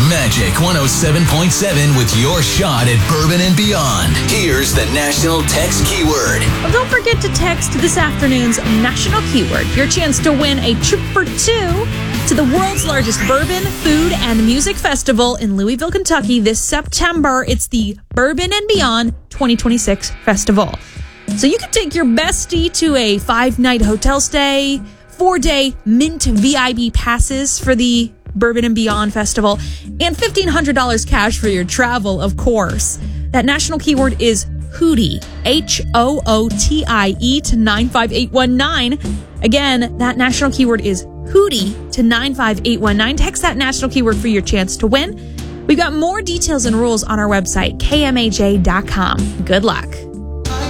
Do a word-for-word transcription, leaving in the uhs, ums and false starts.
Magic one oh seven point seven with your shot at bourbon and beyond. Here's the national text keyword. Well, don't forget to text this afternoon's national keyword. Your chance to win a trip for two to the world's largest bourbon, food, and music festival in Louisville, Kentucky this September. It's the Bourbon and Beyond twenty twenty-six Festival. So you can take your bestie to a five-night hotel stay, four-day Mint V I P passes for the Bourbon and Beyond Festival, and fifteen hundred dollars cash for your travel, of course. That national keyword is Hootie, H O O T I E, to nine five eight one nine. Again, that national keyword is Hootie to nine five eight one nine. Text that national keyword for your chance to win. We've got more details and rules on our website, K M A J dot com. Good luck.